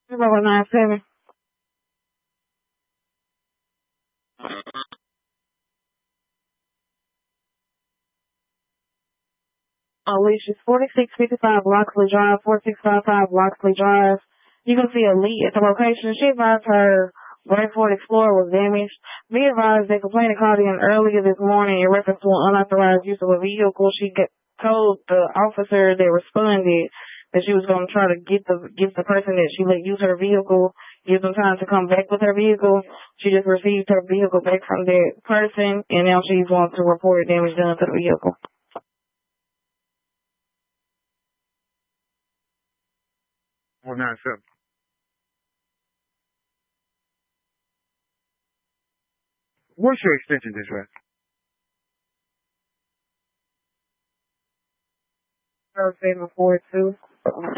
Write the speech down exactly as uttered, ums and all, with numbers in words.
Number nine seven. Alicia's forty-six fifty-five Loxley Drive, forty-six fifty-five Loxley Drive. You can see a leak at the location. She advised her Grand Ford Explorer was damaged. Be advised that complainant called in earlier this morning in reference to an unauthorized use of a vehicle. She get, told the officer that responded that she was going to try to get the give the person that she let use her vehicle, give them time to come back with her vehicle. She just received her vehicle back from that person, and now she's going to report damage done to the vehicle. one nine seven. What's your extension dispatch? seven four two.